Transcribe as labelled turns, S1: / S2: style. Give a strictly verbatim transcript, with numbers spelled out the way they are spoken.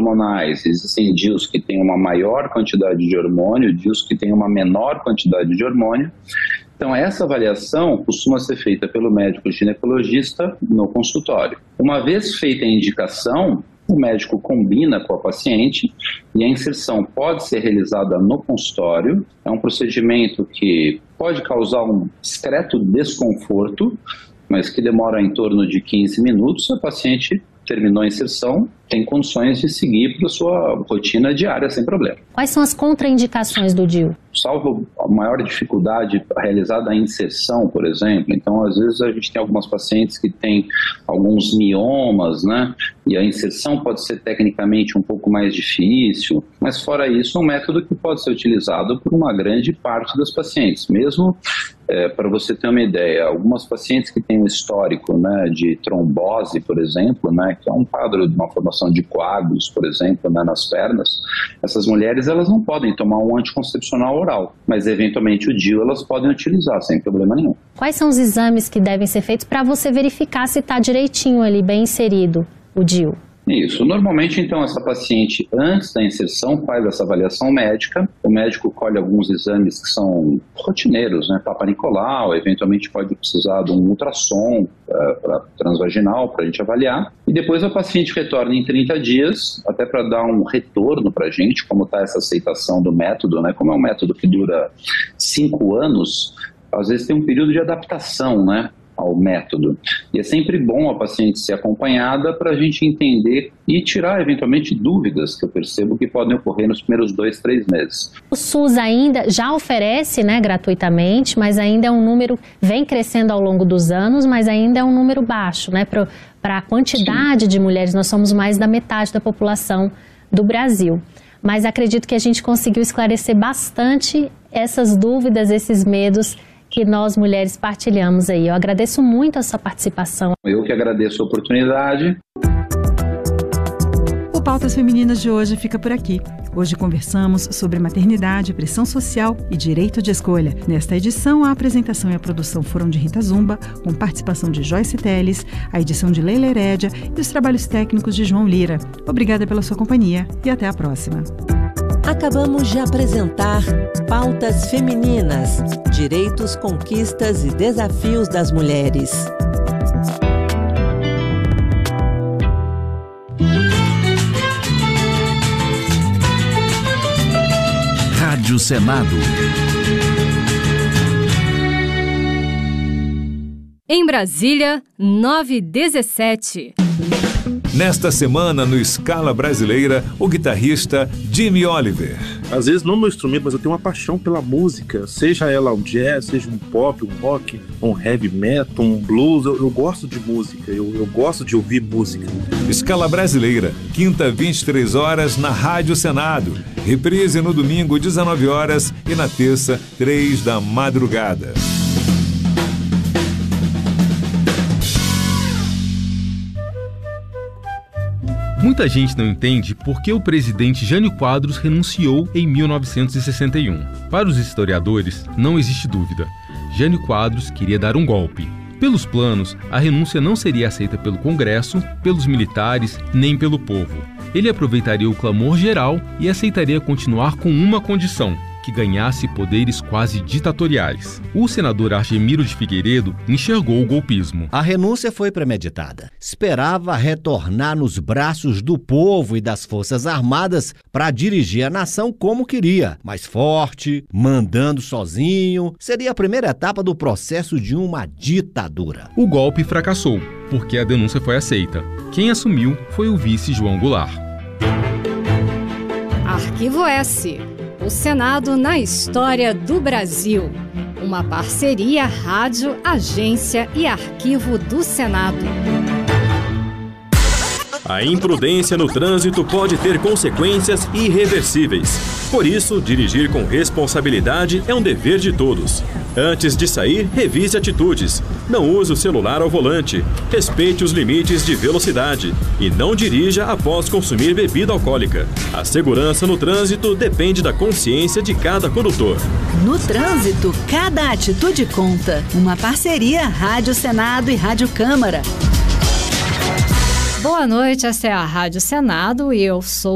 S1: hormonais, existem D I Us que têm uma maior quantidade de hormônio, D I Us que têm uma menor quantidade de hormônio. Então, essa avaliação costuma ser feita pelo médico ginecologista no consultório. Uma vez feita a indicação, o médico combina com a paciente e a inserção pode ser realizada no consultório. É um procedimento que pode causar um discreto desconforto, mas que demora em torno de quinze minutos. A paciente terminou a inserção, tem condições de seguir para a sua rotina diária sem problema.
S2: Quais são as contraindicações do D I U?
S1: Salvo a maior dificuldade realizada a inserção, por exemplo. Então, às vezes, a gente tem algumas pacientes que têm alguns miomas, né? E a inserção pode ser tecnicamente um pouco mais difícil, mas fora isso, é um método que pode ser utilizado por uma grande parte das pacientes. Mesmo, é, para você ter uma ideia, algumas pacientes que têm um histórico, né, de trombose, por exemplo, né, que é um quadro de uma formação de coágulos, por exemplo, né, nas pernas, essas mulheres elas não podem tomar um anticoncepcional oral, mas eventualmente o D I U elas podem utilizar sem problema nenhum.
S2: Quais são os exames que devem ser feitos para você verificar se está direitinho ali, bem inserido o D I U?
S1: Isso. Normalmente, então, essa paciente, antes da inserção, faz essa avaliação médica. O médico colhe alguns exames que são rotineiros, né? Papa Nicolau, eventualmente pode precisar de um ultrassom uh, pra, transvaginal para a gente avaliar. E depois a paciente retorna em trinta dias, até para dar um retorno para a gente, como está essa aceitação do método, né? Como é um método que dura cinco anos, às vezes tem um período de adaptação, né, ao método. E é sempre bom a paciente ser acompanhada para a gente entender e tirar, eventualmente, dúvidas que eu percebo que podem ocorrer nos primeiros dois, três meses.
S2: O SUS ainda já oferece, né, gratuitamente, mas ainda é um número, vem crescendo ao longo dos anos, mas ainda é um número baixo, né, para a quantidade Sim. de mulheres. Nós somos mais da metade da população do Brasil. Mas acredito que a gente conseguiu esclarecer bastante essas dúvidas, esses medos que nós mulheres partilhamos aí. Eu agradeço muito a sua participação.
S1: Eu que agradeço a oportunidade.
S3: O Pautas Femininas de hoje fica por aqui. Hoje conversamos sobre maternidade, pressão social e direito de escolha. Nesta edição, a apresentação e a produção foram de Rita Zumba, com participação de Joyce Teles, a edição de Leila Herédia e os trabalhos técnicos de João Lira. Obrigada pela sua companhia e até a próxima.
S4: Acabamos de apresentar Pautas Femininas, Direitos, Conquistas e Desafios das Mulheres.
S5: Rádio Senado.
S6: Em Brasília, nove e dezessete.
S7: Nesta semana, no Scala Brasileira, o guitarrista Jimmy Oliver.
S8: Às vezes não no instrumento, mas eu tenho uma paixão pela música, seja ela um jazz, seja um pop, um rock, um heavy metal, um blues. Eu, eu gosto de música, eu, eu gosto de ouvir música.
S7: Scala Brasileira, quinta, vinte e três horas, na Rádio Senado. Reprise no domingo, dezenove horas e na terça, três da madrugada.
S9: Muita gente não entende por que o presidente Jânio Quadros renunciou em mil novecentos e sessenta e um. Para os historiadores, não existe dúvida. Jânio Quadros queria dar um golpe. Pelos planos, a renúncia não seria aceita pelo Congresso, pelos militares, nem pelo povo. Ele aproveitaria o clamor geral e aceitaria continuar com uma condição: que ganhasse poderes quase ditatoriais. O senador Argemiro de Figueiredo enxergou o golpismo.
S10: A renúncia foi premeditada. Esperava retornar nos braços do povo e das Forças Armadas para dirigir a nação como queria, mais forte, mandando sozinho. Seria a primeira etapa do processo de uma ditadura.
S9: O golpe fracassou, porque a denúncia foi aceita. Quem assumiu foi o vice João Goulart.
S6: Arquivo S. O Senado na história do Brasil. Uma parceria Rádio, Agência e Arquivo do Senado.
S11: A imprudência no trânsito pode ter consequências irreversíveis. Por isso, dirigir com responsabilidade é um dever de todos. Antes de sair, revise atitudes. Não use o celular ao volante. Respeite os limites de velocidade. E não dirija após consumir bebida alcoólica. A segurança no trânsito depende da consciência de cada condutor.
S12: No trânsito, cada atitude conta. Uma parceria Rádio Senado e Rádio Câmara.
S6: Boa noite, essa é a Rádio Senado e eu sou